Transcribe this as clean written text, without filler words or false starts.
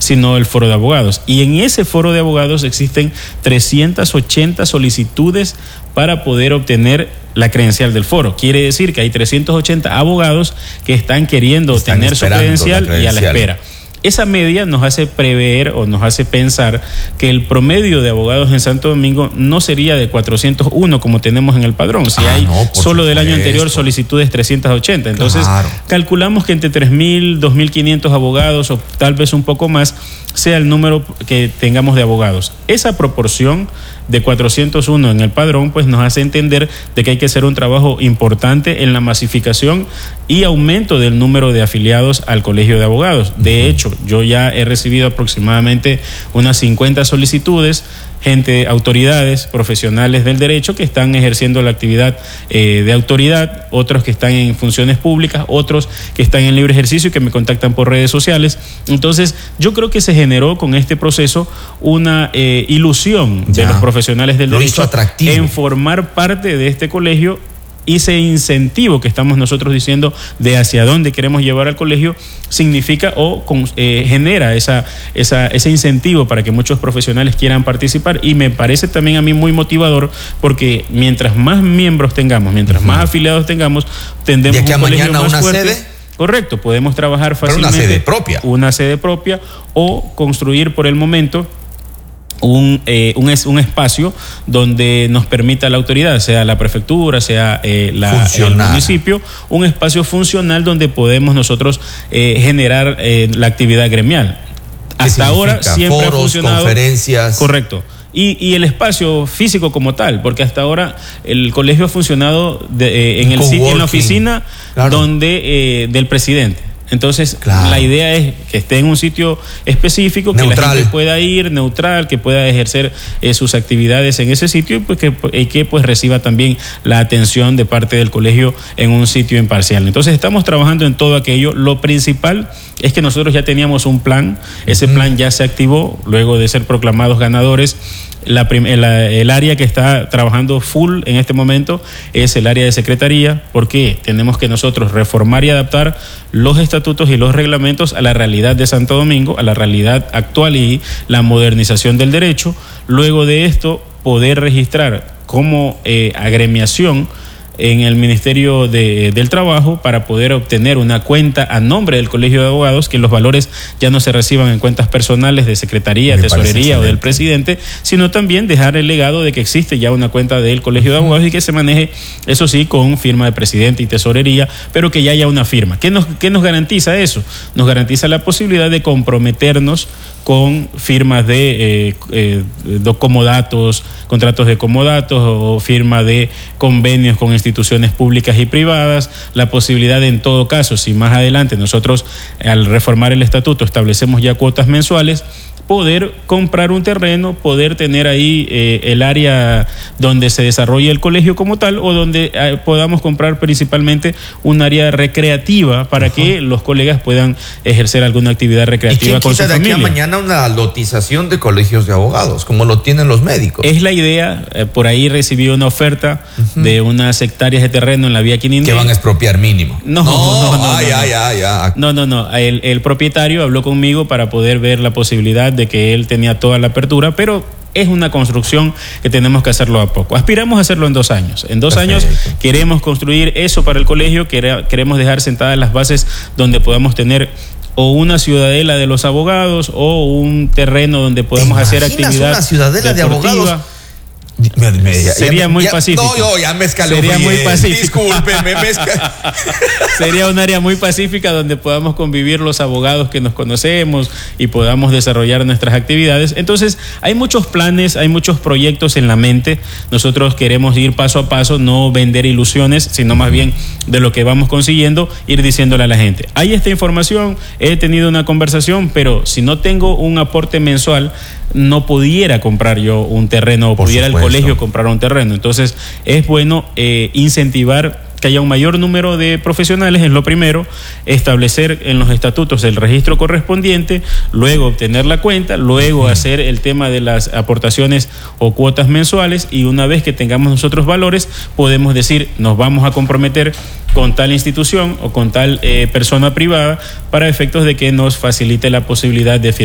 sino el foro de abogados. Y en ese foro de abogados existen 380 solicitudes para poder obtener la credencial del foro. Quiere decir que hay 380 abogados que están queriendo obtener su credencial y a la espera. Esa media nos hace prever o nos hace pensar que el promedio de abogados en Santo Domingo no sería de 401 como tenemos en el padrón. Si hay solo del año anterior solicitudes 380. Entonces, calculamos que entre 3.000, 2.500 abogados o tal vez un poco más sea el número que tengamos de abogados. Esa proporción de 401 en el padrón pues nos hace entender de que hay que hacer un trabajo importante en la masificación y aumento del número de afiliados al Colegio de Abogados. De hecho, yo ya he recibido aproximadamente unas 50 solicitudes, gente, autoridades, profesionales del derecho que están ejerciendo la actividad de autoridad, otros que están en funciones públicas, otros que están en libre ejercicio y que me contactan por redes sociales. Entonces, yo creo que se generó con este proceso una ilusión de los profesionales del derecho en formar parte de este colegio. Y ese incentivo que estamos nosotros diciendo de hacia dónde queremos llevar al colegio significa genera ese incentivo para que muchos profesionales quieran participar, y me parece también a mí muy motivador porque mientras más miembros tengamos, mientras más afiliados tengamos, tendremos un colegio más fuerte. ¿Sede? Correcto, podemos trabajar fácilmente. Pero una sede propia. Una sede propia o construir por el momento un espacio donde nos permita la autoridad, sea la prefectura, sea el municipio, un espacio funcional donde podemos nosotros generar la actividad gremial. Hasta ahora siempre ha funcionado. Conferencias. Correcto. Y el espacio físico como tal, porque hasta ahora el colegio ha funcionado en el sitio, en la oficina donde del presidente. Entonces, la idea es que esté en un sitio específico, que la gente pueda ir, neutral, que pueda ejercer sus actividades en ese sitio, y pues que reciba también la atención de parte del colegio en un sitio imparcial. Entonces, estamos trabajando en todo aquello. Lo principal es que nosotros ya teníamos un plan. Ese plan ya se activó luego de ser proclamados ganadores. El área que está trabajando full en este momento es el área de secretaría, porque tenemos que nosotros reformar y adaptar los estatutos y los reglamentos a la realidad de Santo Domingo, a la realidad actual y la modernización del derecho. Luego de esto, poder registrar como agremiación en el Ministerio del Trabajo para poder obtener una cuenta a nombre del Colegio de Abogados, que los valores ya no se reciban en cuentas personales de secretaría, tesorería o del presidente, sino también dejar el legado de que existe ya una cuenta del Colegio de Abogados y que se maneje, eso sí, con firma de presidente y tesorería, pero que ya haya una firma. ¿Qué nos garantiza eso? Nos garantiza la posibilidad de comprometernos con firmas de comodatos, contratos de comodatos o firma de convenios con instituciones públicas y privadas, la posibilidad de, en todo caso, si más adelante nosotros al reformar el estatuto establecemos ya cuotas mensuales, poder comprar un terreno, poder tener ahí el área donde se desarrolle el colegio como tal, o donde podamos comprar principalmente un área recreativa para que los colegas puedan ejercer alguna actividad recreativa con su familia. ¿Y quién quita de aquí a mañana una lotización de colegios de abogados, como lo tienen los médicos? Es la idea. Por ahí recibí una oferta de unas hectáreas de terreno en la vía Quinindé. Que van a expropiar mínimo. No. El propietario habló conmigo para poder ver la posibilidad de que él tenía toda la apertura, pero es una construcción que tenemos que hacerlo a poco. Aspiramos a hacerlo en 2 años. En 2 años queremos construir eso para el colegio, queremos dejar sentadas las bases donde podamos tener o una ciudadela de los abogados o un terreno donde podamos hacer actividad una ciudadela deportiva de abogados? Sería muy pacífico. No, ya me escaló. Sería muy pacífico. Discúlpeme, Sería un área muy pacífica donde podamos convivir los abogados que nos conocemos y podamos desarrollar nuestras actividades. Entonces, hay muchos planes, hay muchos proyectos en la mente. Nosotros queremos ir paso a paso, no vender ilusiones, sino más bien de lo que vamos consiguiendo, ir diciéndole a la gente: hay esta información, he tenido una conversación, pero si no tengo un aporte mensual, no pudiera comprar yo un terreno o pudiera el colegio comprar un terreno. Entonces es bueno incentivar que haya un mayor número de profesionales, es lo primero, establecer en los estatutos el registro correspondiente, luego obtener la cuenta, luego hacer el tema de las aportaciones o cuotas mensuales, y una vez que tengamos nosotros valores, podemos decir: nos vamos a comprometer con tal institución o con tal persona privada para efectos de que nos facilite la posibilidad de firmar